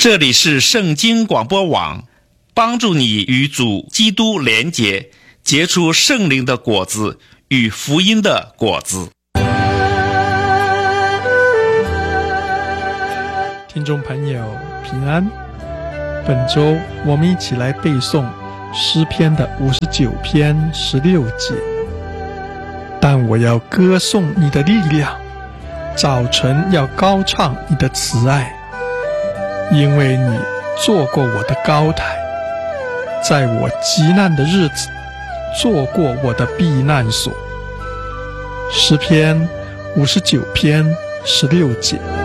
这里是圣经广播网，帮助你与主基督连结，结出圣灵的果子与福音的果子。 听众朋友平安，本周我们一起来背诵诗篇的59篇16节。但我要歌颂你的力量，早晨要高唱你的慈爱，因为你做过我的高台，在我急难的日子做过我的避难所。诗篇59篇16节。